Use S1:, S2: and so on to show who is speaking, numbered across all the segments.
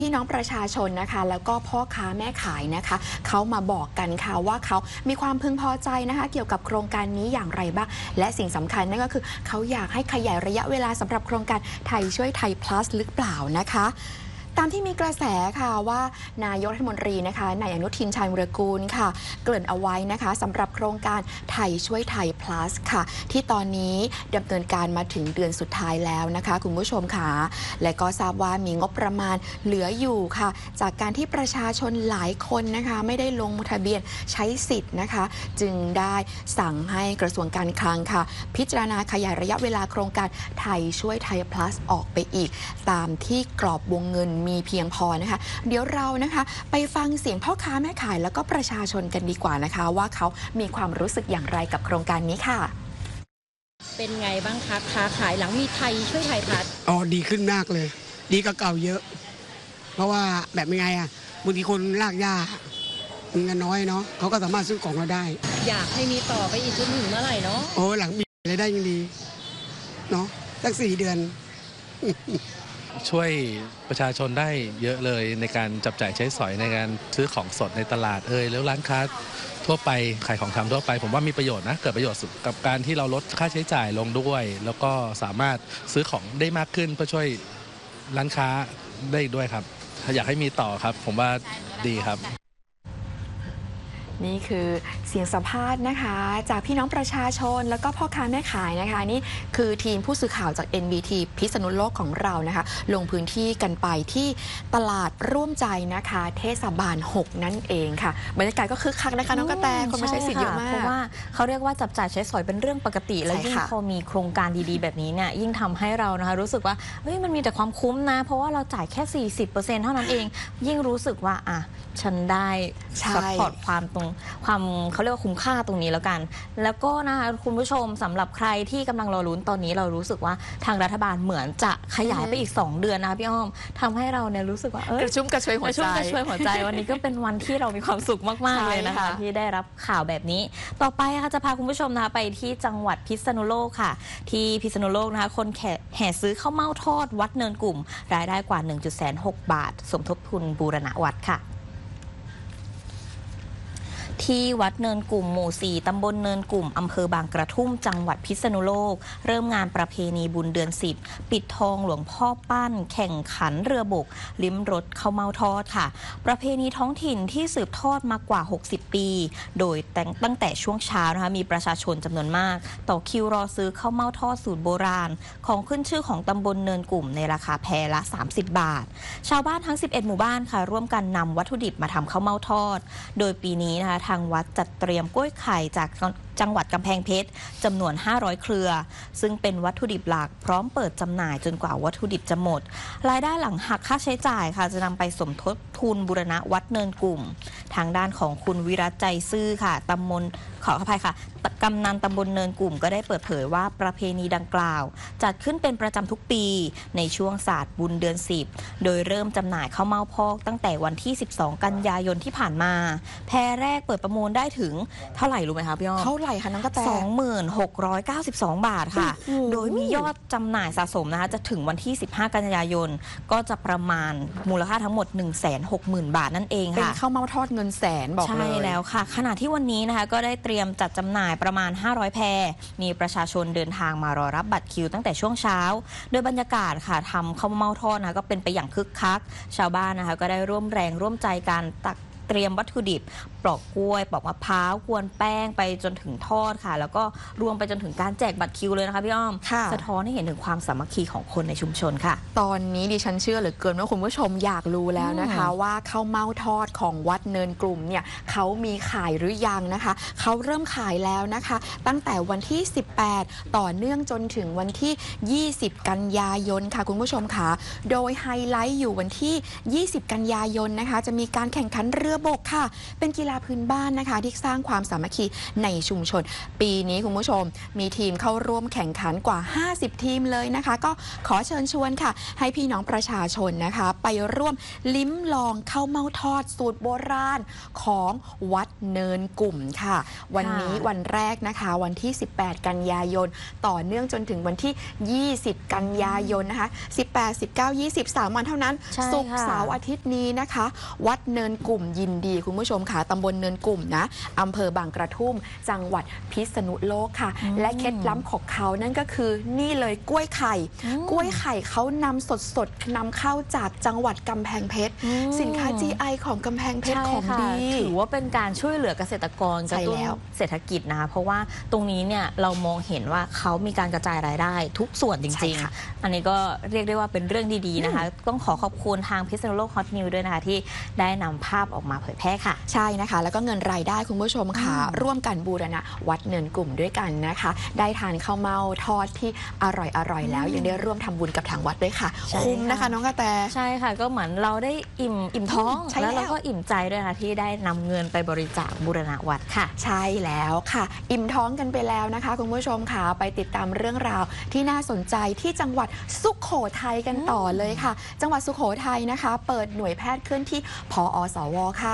S1: พี่น้องประชาชนนะคะแล้วก็พ่อค้าแม่ขายนะคะเขามาบอกกันค่ะว่าเขามีความพึงพอใจนะคะเกี่ยวกับโครงการนี้อย่างไรบ้างและสิ่งสำคัญนั่นก็คือเขาอยากให้ขยายระยะเวลาสำหรับโครงการไทยช่วยไทย plus หรือเปล่านะคะตามที่มีกระแสค่ะว่านายกรัฐมนตรีนะคะนายอนุทินชาญวิรากูลค่ะเกริ่นเอาไว้นะคะสำหรับโครงการไทยช่วยไทย plus ค่ะที่ตอนนี้ดำเนินการมาถึงเดือนสุดท้ายแล้วนะคะคุณผู้ชมค่ะและก็ทราบว่ามีงบประมาณเหลืออยู่ค่ะจากการที่ประชาชนหลายคนนะคะไม่ได้ลงทะเบียนใช้สิทธิ์นะคะจึงได้สั่งให้กระทรวงการคลังค่ะพิจารณาขยายระยะเวลาโครงการไทยช่วยไทย plus ออกไปอีกตามที่กรอบวงเงินมีเพียงพอนะคะเดี๋ยวเรานะคะไปฟังเสียงพ่อค้าแม่ขายแล้วก็ประชาชนกันดีกว่านะคะว่าเขามีความรู้สึกอย่างไรกับโครงการนี้ค่ะ
S2: เป็นไงบ้างคะค้าขายหลังมีไทยช่วยไทยพัฒน์
S3: ดีขึ้นมากเลยดีกว่าเก่าเยอะเพราะว่าแบบยังไงบางทีคนลากหญ้ามีเงินน้อยเนาะเขาก็สามารถซื้อของเราได้
S2: อยากให้มีต่อไปอีกจนถึงเมื่อไหร่เนาะ
S3: หลังมีรายได้ยังดีเนาะสัก4 เดือน
S4: ช่วยประชาชนได้เยอะเลยในการจับจ่ายใช้สอยในการซื้อของสดในตลาดแล้วร้านค้าทั่วไปขายของชำทั่วไปผมว่ามีประโยชน์นะเกิดประโยชน์กับการที่เราลดค่าใช้จ่ายลงด้วยแล้วก็สามารถซื้อของได้มากขึ้นเพื่อช่วยร้านค้าได้อีกด้วยครับอยากให้มีต่อครับผมว่าดีครับ
S1: นี่คือเสียงสัมภาษณ์นะคะจากพี่น้องประชาชนแล้วก็พ่อค้าแม่ขายนะคะนี่คือทีมผู้สื่อข่าวจาก NBT พิษณุโลกของเรานะคะลงพื้นที่กันไปที่ตลาดร่วมใจนะคะเทศบาล6นั่นเองค่ะบรรยากาศก็คึกคักนะคะน้องกระแตคนมาใช้สิทธิ์เยอะมาก
S5: เพราะว่าเขาเรียกว่าจับจ่ายใช้สอยเป็นเรื่องปกติและยิ่งพอมีโครงการดีๆแบบนี้เนี่ยยิ่งทำให้เรานะคะรู้สึกว่ามันมีแต่ความคุ้มนะเพราะว่าเราจ่ายแค่ 40% เท่านั้นเองยิ่งรู้สึกว่าฉันได้ซัพพอร์ตความเขาเรียกว่าคุ้มค่าตรงนี้แล้วกันแล้วก็นะคะคุณผู้ชมสำหรับใครที่กำลังรอลุ้นตอนนี้เรารู้สึกว่าทางรัฐบาลเหมือนจะขยายไปอีก2 เดือนนะคะพี่อ้อมทำให้เราเนี่ยรู้สึกว่าก
S1: ระชุ่มกระชวยหัวใจ
S5: วันนี้ก็เป็นวันที่เรามีความสุขมากๆเลยนะคะที่ได้รับข่าวแบบนี้ต่อไปค่ะจะพาคุณผู้ชมนะคะไปที่จังหวัดพิษณุโลกค่ะที่พิษณุโลกนะคะคนแห่ซื้อข้าวเม่าทอดวัดเนินกลุ่มรายได้กว่า 1.6 บาทสมทบทุนบูรณะวัดค่ะที่วัดเนินกลุ่มหมู่ 4 ตำบลเนินกลุ่มอำเภอบางกระทุ่มจังหวัดพิษณุโลกเริ่มงานประเพณีบุญเดือน 10ปิดทองหลวงพ่อปั้นแข่งขันเรือบกลิ้มรสข้าวเม่าทอดค่ะประเพณีท้องถิ่นที่สืบทอดมากว่า60 ปีโดยตั้งแต่ช่วงเช้านะคะมีประชาชนจำนวนมากต่อคิวรอซื้อข้าวเม่าทอดสูตรโบราณของขึ้นชื่อของตำบลเนินกลุ่มในราคาแพรละ30 บาทชาวบ้านทั้ง11หมู่บ้านค่ะร่วมกันนำวัตถุดิบมาทำข้าวเม่าทอดโดยปีนี้นะคะทางวัดจัดเตรียมกล้วยไข่จากจังหวัดกำแพงเพชรจำนวน500 เครือซึ่งเป็นวัตถุดิบหลักพร้อมเปิดจำหน่ายจนกว่าวัตถุดิบจะหมดรายได้หลังหักค่าใช้จ่ายค่ะจะนำไปสมทบทุนบูรณะวัดเนินกลุ่มทางด้านของคุณวิรัตใจซื่อค่ะขออภัยค่ะกำนันตำบลเนินกลุ่มก็ได้เปิดเผยว่าประเพณีดังกล่าวจัดขึ้นเป็นประจำทุกปีในช่วงศาสตร์บุญเดือน 10โดยเริ่มจำหน่ายข้าวเม่าพอกตั้งแต่วันที่12 กันยายนที่ผ่านมาแพรแรกเปิดประมูลได้ถึงเท่าไหร่รู้ไหมคะพี่อ้อม
S1: เท่าไหร่คะน้องกระแต
S5: 2692 บาทค่ะโดยมียอดจำหน่ายสะสมนะคะจะถึงวันที่15 กันยายนก็จะประมาณมูลค่าทั้งหมด 160,000 บาทนั่นเองค่ะ
S1: เป็นข้าวเม่าทอดเงินแสนบอกเลย
S5: ใช่แล้วค่ะขณะที่วันนี้นะคะก็ได้เตรียมจัดจำหน่ายประมาณ500 แพรมีประชาชนเดินทางมารอรับบัตรคิวตั้งแต่ช่วงเช้าโดยบรรยากาศค่ะทำข้าวเม่าทอดนะก็เป็นไปอย่างคึกคักชาวบ้านนะคะก็ได้ร่วมแรงร่วมใจการเตรียมวัตถุดิบปลอกกล้วยปลอกมะพร้าวกวนแป้งไปจนถึงทอดค่ะแล้วก็รวมไปจนถึงการแจกบัตรคิวเลยนะคะพี่อ้อมสะท้อนให้เห็นถึงความสามัคคีของคนในชุมชนค่ะ
S1: ตอนนี้ดิฉันเชื่อเหลือเกินว่าคุณผู้ชมอยากรู้แล้วนะคะว่าข้าวเม่าทอดของวัดเนินกลุ่มเนี่ยเขามีขายหรือยังนะคะเขาเริ่มขายแล้วนะคะตั้งแต่วันที่18ต่อเนื่องจนถึงวันที่20 กันยายนค่ะคุณผู้ชมค่ะโดยไฮไลท์อยู่วันที่20 กันยายนนะคะจะมีการแข่งขันเรือบกค่ะเป็นกีฬาพื้นบ้านนะคะที่สร้างความสามัคคีในชุมชนปีนี้คุณผู้ชมมีทีมเข้าร่วมแข่งขันกว่า50ทีมเลยนะคะก็ขอเชิญชวนค่ะให้พี่น้องประชาชนนะคะไปร่วมลิ้มลองข้าวเม่าทอดสูตรโบราณของวัดเนินกลุ่มค่ะวันนี้วันแรกนะคะวันที่18กันยายนต่อเนื่องจนถึงวันที่20กันยายนนะคะ18 19 20 3วันเท่านั้นศุกร์เสาร์อาทิตย์นี้นะคะวัดเนินกลุ่มยินดีคุณผู้ชมค่ะตำบลเนินกลุ่มนะอำเภอบางกระทุ่มจังหวัดพิษณุโลกค่ะและเคล็ดลับของเขานั่นก็คือนี่เลยกล้วยไข่กล้วยไข่เขานำสดๆนำเข้าจากจังหวัดกำแพงเพชรสินค้า GI ของกำแพงเพชรของดี
S5: ถือว่าเป็นการช่วยเหลือเกษตรกรกระตุ้นเศรษฐกิจนะคะเพราะว่าตรงนี้เนี่ยเรามองเห็นว่าเขามีการกระจายรายได้ทุกส่วนจริงๆอันนี้ก็เรียกได้ว่าเป็นเรื่องดีๆนะคะต้องขอบคุณทางพิษณุโลกฮอตนิวด้วยนะคะที่ได้นำภาพออกมาเผยแพร่ค่ะ
S1: ใช่นะคะแล้วก็เงินรายได้คุณผู้ชมค่ะร่วมกันบูรณะวัดเนินกลุ่มด้วยกันนะคะได้ทานข้าวเม่าทอดที่อร่อยแล้วยังได้ร่วมทำบุญกับทางวัดด้วยค่ะคุ้มนะคะน้องกระแต
S5: ใช่ค่ะก็เหมือนเราได้อิ่มท้องแล้วเราก็อิ่มใจด้วยค่ะที่ได้นำเงินไปบริจาคบูรณะวัดค่ะ
S1: ใช่แล้วค่ะอิ่มท้องกันไปแล้วนะคะคุณผู้ชมค่ะไปติดตามเรื่องราวที่น่าสนใจที่จังหวัดสุโขทัยกันต่อเลยค่ะจังหวัดสุโขทัยนะคะเปิดหน่วยแพทย์เคลื่อนที่พอสวค่ะ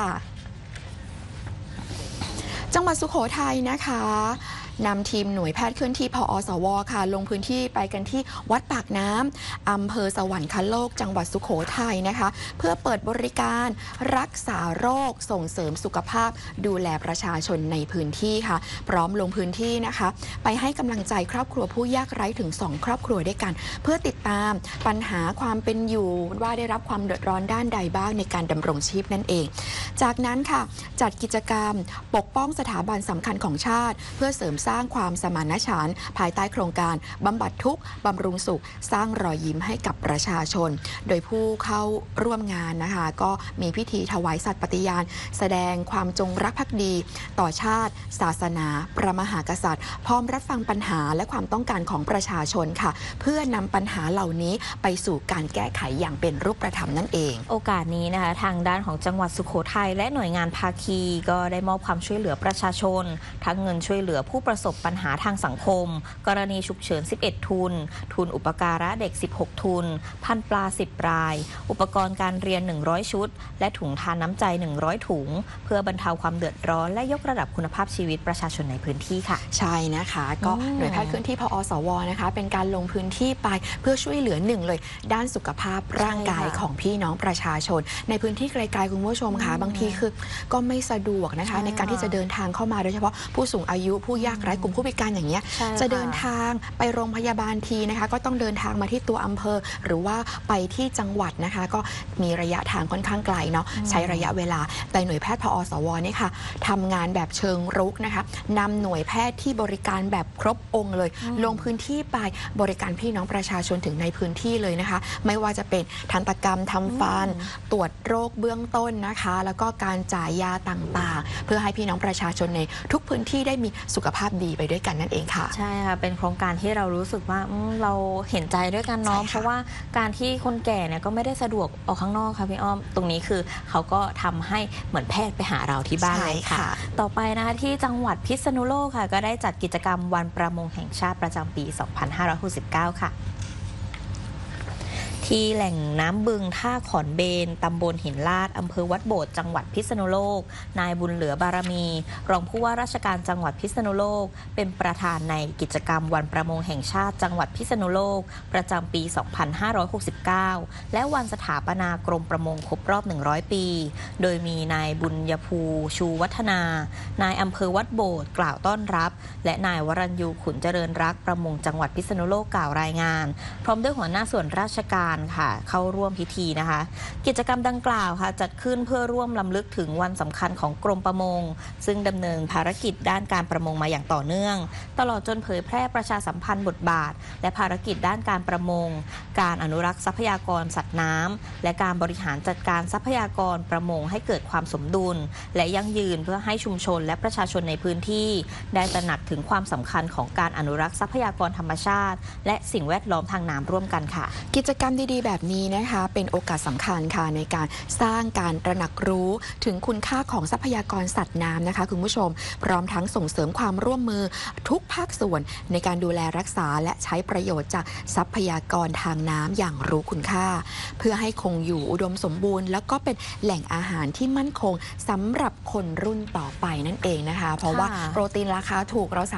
S1: จังหวัดสุโขทัยนะคะนำทีมหน่วยแพทย์เคลื่อนที่พอสวค่ะลงพื้นที่ไปกันที่วัดปากน้ำอำเภอสวรรคโลกจังหวัดสุโขทัยนะคะเพื่อเปิดบริการรักษาโรคส่งเสริมสุขภาพดูแลประชาชนในพื้นที่ค่ะพร้อมลงพื้นที่นะคะไปให้กำลังใจครอบครัวผู้ยากไร้ถึง2ครอบครัวด้วยกันเพื่อติดตามปัญหาความเป็นอยู่ว่าได้รับความเดือดร้อนด้านใดบ้างในการดำรงชีพนั่นเองจากนั้นค่ะจัดกิจกรรมปกป้องสถาบันสำคัญของชาติเพื่อเสริมสร้างความสมานฉันท์ภายใต้โครงการบำบัดทุกข์บำรุงสุขสร้างรอยยิ้มให้กับประชาชนโดยผู้เข้าร่วมงานนะคะก็มีพิธีถวายสัตย์ปฏิญาณแสดงความจงรักภักดีต่อชาติศาสนาพระมหากษัตริย์พร้อมรับฟังปัญหาและความต้องการของประชาชนค่ะเพื่อนำปัญหาเหล่านี้ไปสู่การแก้ไขอย่างเป็นรูปธรรมนั่นเอง
S5: โอกาสนี้นะคะทางด้านของจังหวัดสุโขทัยและหน่วยงานภาคีก็ได้มอบความช่วยเหลือประชาชนทั้งเงินช่วยเหลือผู้ประสบปัญหาทางสังคมกรณีฉุกเฉิน11ทุนทุนอุปการะเด็ก16ทุนพันปลา10รายอุปกรณ์การเรียน100ชุดและถุงทานน้ำใจ100ถุงเพื่อบรรเทาความเดือดร้อนและยกระดับคุณภาพชีวิตประชาชนในพื้นที่ค่ะ
S1: ใช่นะคะก็หน่วยแพทย์เคลื่อนที่พอสวนะคะเป็นการลงพื้นที่ไปเพื่อช่วยเหลือหนึ่งเลยด้านสุขภาพร่างกายของพี่น้องประชาชนในพื้นที่ไกลๆคุณผู้ชมค่ะบางทีคือก็ไม่สะดวกนะคะในการที่จะเดินทางเข้ามาโดยเฉพาะผู้สูงอายุผู้ยากไร้กลุ่มผู้พิการอย่างเงี้ยจะเดินทางไปโรงพยาบาลทีนะคะก็ต้องเดินทางมาที่ตัวอำเภอหรือว่าไปที่จังหวัดนะคะก็มีระยะทางค่อนข้างไกลเนาะใช้ระยะเวลาแต่หน่วยแพทย์พอสวนี่ค่ะทำงานแบบเชิงรุกนะคะนำหน่วยแพทย์ที่บริการแบบครบองค์เลยลงพื้นที่ไปบริการพี่น้องประชาชนถึงในพื้นที่เลยนะคะไม่ว่าจะเป็นทันตกรรมทำฟันตรวจโรคเบื้องต้นนะคะแล้วก็การจ่ายยาต่างๆเพื่อให้พี่น้องประชาชนในทุกพื้นที่ได้มีสุขภาพดีไปด้วยกันนั่นเองค่ะ
S5: ใช่ค่ะเป็นโครงการที่เรารู้สึกว่าเราเห็นใจด้วยกันเนาะเพราะว่าการที่คนแก่เนี่ยก็ไม่ได้สะดวกออกข้างนอกค่ะพี่อ้อมตรงนี้คือเขาก็ทำให้เหมือนแพทย์ไปหาเราที่บ้านเลยค่ะต่อไปนะคะที่จังหวัดพิษณุโลกค่ะก็ได้จัดกิจกรรมวันประมงแห่งชาติประจำปี 2569 ค่ะที่แหล่งน้ำบึงท่าขอนเบนตำบลหินลาดอำเภอวัดโบสถ์จังหวัดพิษณุโลกนายบุญเหลือบารมีรองผู้ว่าราชการจังหวัดพิษณุโลกเป็นประธานในกิจกรรมวันประมงแห่งชาติจังหวัดพิษณุโลกประจำปี 2569 และวันสถาปนากรมประมงครบรอบ100 ปีโดยมีนายบุญยภูชูวัฒนานายอำเภอวัดโบสถ์กล่าวต้อนรับและนายวรัญยูขุนเจริญรักประมงจังหวัดพิษณุโลกกล่าวรายงานพร้อมด้วยหัวหน้าส่วนราชการค่ะเข้าร่วมพิธีนะคะกิจกรรมดังกล่าวค่ะจัดขึ้นเพื่อร่วมรำลึกถึงวันสำคัญของกรมประมงซึ่งดำเนินภารกิจด้านการประมงมาอย่างต่อเนื่องตลอดจนเผยแพร่ประชาสัมพันธ์บทบาทและภารกิจด้านการประมงการอนุรักษ์ทรัพยากรสัตว์น้ำและการบริหารจัดการทรัพยากรประมงให้เกิดความสมดุลและยั่งยืนเพื่อให้ชุมชนและประชาชนในพื้นที่ได้ตระหนักถึงความสำคัญของการอนุรักษ์ทรัพยากรธรรมชาติและสิ่งแวดล้อมทางน้ำร่วมกันค่ะ
S1: กิจกรรมดีๆ แบบนี้นะคะเป็นโอกาสสำคัญค่ะในการสร้างการตระหนักรู้ถึงคุณค่าของทรัพยากรสัตว์น้ำนะคะคุณผู้ชมพร้อมทั้งส่งเสริมความร่วมมือทุกภาคส่วนในการดูแลรักษาและใช้ประโยชน์จากทรัพยากรทางน้ำอย่างรู้คุณค่า เพื่อให้คงอยู่อุดมสมบูรณ์แล้วก็เป็นแหล่งอาหารที่มั่นคงสำหรับคนรุ่นต่อไปนั่นเองนะคะเพราะว่าโปรตีนราคาถูกเรา